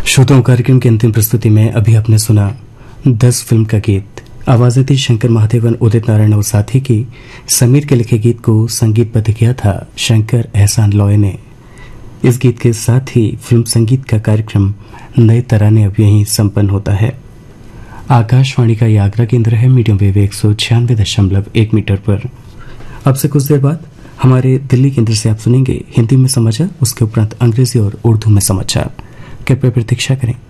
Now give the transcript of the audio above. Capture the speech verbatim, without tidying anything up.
श्रोताओं, कार्यक्रम की अंतिम प्रस्तुति में अभी आपने सुना दस फिल्म का गीत। आवाजें थी शंकर महादेवन, उदित नारायण और साथी की। समीर के लिखे गीत को संगीतबद्ध किया था शंकर एहसान लॉय ने। इस गीत के साथ ही फिल्म संगीत का कार्यक्रम नए तराने अब यहीं संपन्न होता है। आकाशवाणी का यह आगरा केंद्र है, मीडियम वेव एक सौ छियानवे दशमलव एक मीटर पर। अब से कुछ देर बाद हमारे दिल्ली केंद्र से आप सुनेंगे हिंदी में समाचार, उसके उपरांत अंग्रेजी और उर्दू में समाचार। कृपया प्रतीक्षा करें।